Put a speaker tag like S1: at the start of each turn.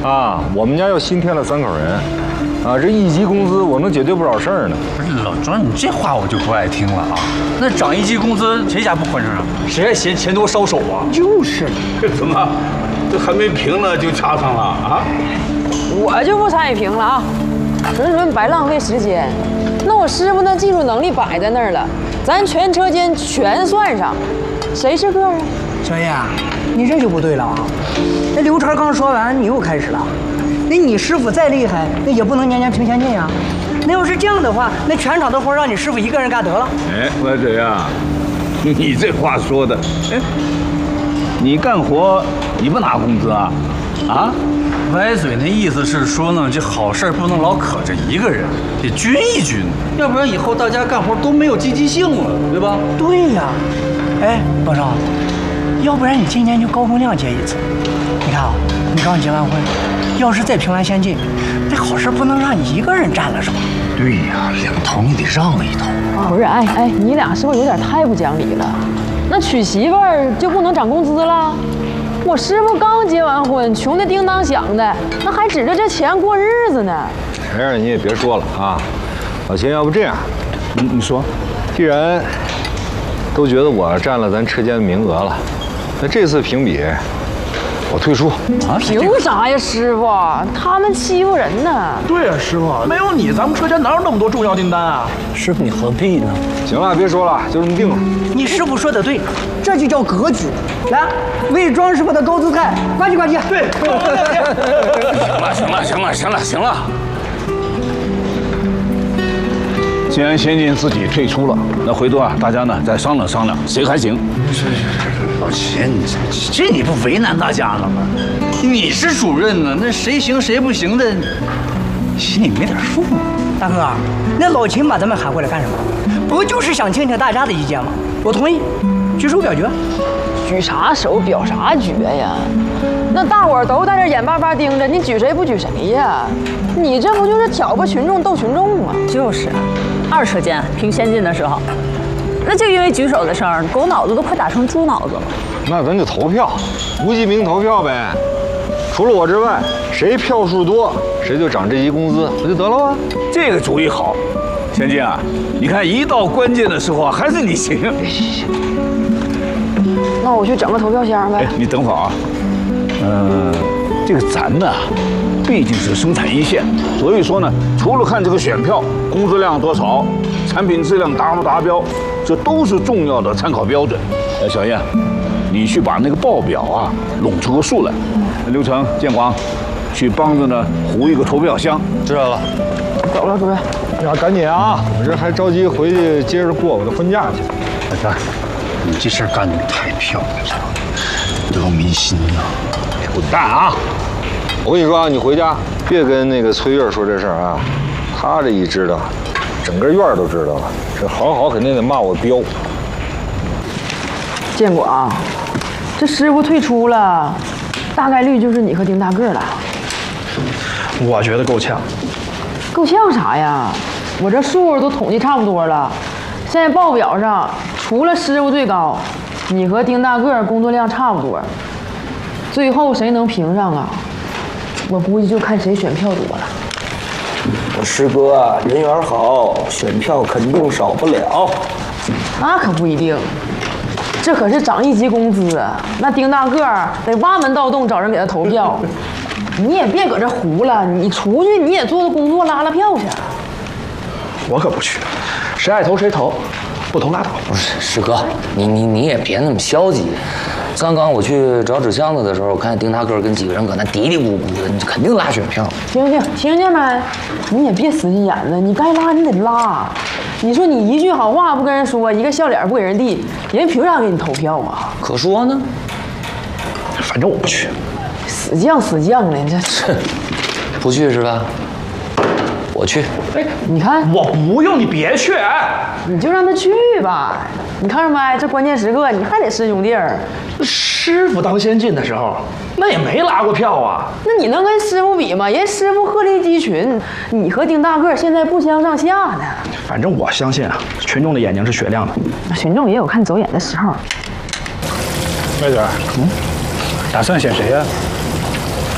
S1: 啊，我们家又新添了3口人，啊，这1级工资我能解决不少事儿呢。
S2: 不是老庄，你这话我就不爱听了啊。那涨1级工资，谁家不欢声啊？谁还嫌钱多烧手啊？
S3: 就是，
S4: 怎么，这还没评呢就掐上了啊？
S5: 我就不参与评了啊，纯白浪费时间。那我师傅那技术能力摆在那儿了，咱全车间全算上，谁是个啊？
S3: 小叶，你这就不对了啊！那刘川刚说完，你又开始了。那你师傅再厉害，那也不能年年评先进呀。那要是这样的话，那全场的活让你师傅一个人干得了。
S4: 哎，歪嘴啊，你这话说的，哎，你干活你不拿工资啊？啊？
S2: 歪嘴那意思是说呢，这好事不能老可着一个人，得均一均，要不然以后大家干活都没有积极性了，对吧？
S3: 对呀。哎，老赵，要不然你今年就高风亮结一次。你看啊，你刚结完婚，要是再评完先进，这好事不能让你一个人占了是吧？
S4: 对呀，两头你得让一头。
S5: 不是，哎，你俩是不是有点太不讲理了？那娶媳妇儿就不能涨工资了？我师傅刚结完婚，穷的叮当响的，那还指着这钱过日子呢。
S1: 谁让你也别说了啊！老秦，要不这样，
S4: 你说，
S1: 既然都觉得我占了咱车间的名额了，那这次评比我退出。
S5: 啊？凭啥呀，师傅？他们欺负人呢。
S6: 对呀，师傅，没有你，咱们车间哪有那么多重要订单啊？
S3: 师傅，你何必呢？
S1: 行了，别说了，就这么定了。
S3: 你师傅说的对，这就叫格局。来，为庄师傅的高姿态，呱唧呱唧。对，
S4: 行了。既然先进自己退出了，那回头啊，大家呢再商量，谁还行？
S2: 是，老秦，这你不为难大家了吗？你是主任呢，那谁行谁不行的，心里没点数吗？
S3: 大哥，那老秦把咱们喊过来干什么？不就是想听听大家的意见吗？我同意，举手表决。
S5: 举啥手表啥决呀？那大伙儿都在这眼巴巴盯着，你举谁不举谁呀？你这不就是挑拨群众斗群众吗？
S7: 就是，2车间评先进的时候，那就因为举手的事儿，狗脑子都快打成猪脑子了。
S1: 那咱就投票，无记名投票呗。除了我之外，谁票数多，谁就涨这级工资，不就得了吗？
S4: 这个主意好，先进啊，你看一到关键的时候啊，还是你行。
S5: 那我去整个投票箱呗。
S4: 哎，你等会儿啊，这个咱呢，毕竟是生产一线，所以说呢，除了看这个选票工资量多少，产品质量达不达标，这都是重要的参考标准。小燕，你去把那个报表啊拢出个数来。刘成、建广，去帮着呢糊一个投票箱。
S1: 知道了。
S5: 走了，主任。
S1: 呀，赶紧啊！我这还着急回去接着过我的婚假去。
S2: 大哥，你这事儿干得太漂亮了，得民心呐！
S1: 滚蛋啊！我跟你说啊，你回家别跟那个崔月说这事儿啊，他这一知道，整个院都知道了。这好肯定得骂我彪。
S5: 建广，这师傅退出了，大概率就是你和丁大个了。
S6: 我觉得够呛。
S5: 够呛啥呀？我这数都统计差不多了，现在报表上除了师傅最高，你和丁大个工作量差不多，最后谁能评上啊？我估计就看谁选票多了。
S8: 我师哥啊，人缘好，选票肯定少不了。
S5: 那可不一定，这可是涨1级工资啊！那丁大个得挖门盗洞找人给他投票。你也别搁这胡了，你出去你也做做工作，拉拉票去。
S6: 我可不去，谁爱投谁投，不投拉倒。
S8: 不是师哥，你也别那么消极。刚刚我去找纸箱子的时候，看见丁大个跟几个人搁那嘀嘀咕咕的，你肯定拉选票。
S5: 听见没？你也别死心眼子，你该拉你得拉。你说你一句好话不跟人说，一个笑脸不给人递，人凭啥给你投票啊？
S8: 可说呢。
S6: 反正我不去。
S5: 死犟的，这是
S8: 不去是吧？我去。
S5: 哎，你看
S6: 我不用，你别去。
S5: 你就让他去吧。你看着没？这关键时刻你还得师兄弟儿。
S6: 师傅当先进的时候，那也没拉过票啊。
S5: 那你能跟师傅比吗？人师傅鹤立鸡群，你和丁大个现在不相上下呢。
S6: 反正我相信啊，群众的眼睛是雪亮的。
S5: 群众也有看走眼的时候。
S2: 麦姐，打算选谁呀？